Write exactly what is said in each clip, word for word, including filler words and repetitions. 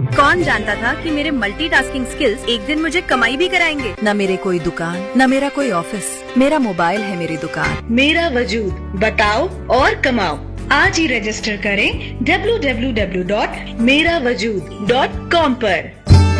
कौन जानता था कि मेरे मल्टीटास्किंग स्किल्स एक दिन मुझे कमाई भी कराएंगे। न मेरे कोई दुकान, न मेरा कोई ऑफिस, मेरा मोबाइल है मेरी दुकान। मेरा वजूद, बताओ और कमाओ। आज ही रजिस्टर करें डब्ल्यू डब्ल्यू डब्ल्यू डॉट मेरा वजूद डॉट कॉम पर।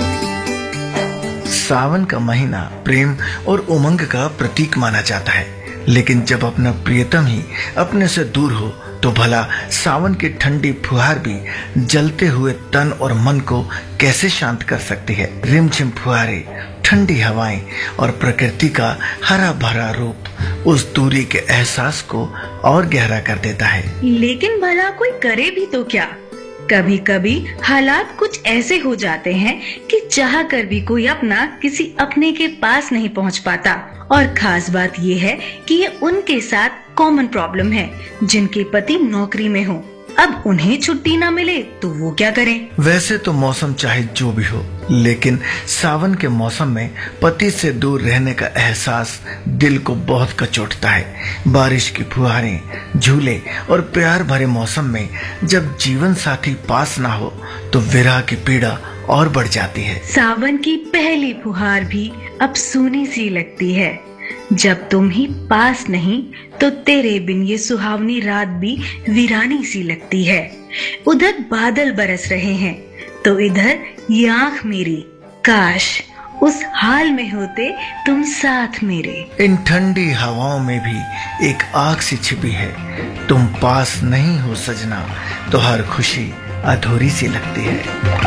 सावन का महीना प्रेम और उमंग का प्रतीक माना जाता है, लेकिन जब अपना प्रियतम ही अपने से दूर हो तो भला सावन की ठंडी फुहार भी जलते हुए तन और मन को कैसे शांत कर सकती है। रिमझिम फुहारे, ठंडी हवाएं और प्रकृति का हरा भरा रूप उस दूरी के एहसास को और गहरा कर देता है। लेकिन भला कोई करे भी तो क्या? कभी कभी हालात कुछ ऐसे हो जाते हैं कि चाह कर भी कोई अपना किसी अपने के पास नहीं पहुंच पाता। और खास बात ये है कि ये उनके साथ कॉमन प्रॉब्लम है जिनके पति नौकरी में हो। अब उन्हें छुट्टी ना मिले तो वो क्या करें? वैसे तो मौसम चाहे जो भी हो, लेकिन सावन के मौसम में पति से दूर रहने का एहसास दिल को बहुत कचोटता है। बारिश की फुहारें, झूले और प्यार भरे मौसम में जब जीवन साथी पास ना हो तो विरह की पीड़ा और बढ़ जाती है। सावन की पहली फुहार भी अब सूनी सी लगती है। जब तुम ही पास नहीं तो तेरे बिन ये सुहावनी रात भी वीरानी सी लगती है। उधर बादल बरस रहे हैं तो इधर ये आँख मेरी, काश उस हाल में होते तुम साथ मेरे। इन ठंडी हवाओं में भी एक आग सी छिपी है। तुम पास नहीं हो सजना तो हर खुशी अधूरी सी लगती है।